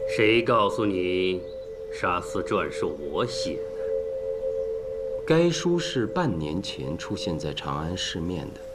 谁告诉你，《杀死传》是我写的？ 该书是半年前出现在长安市面的。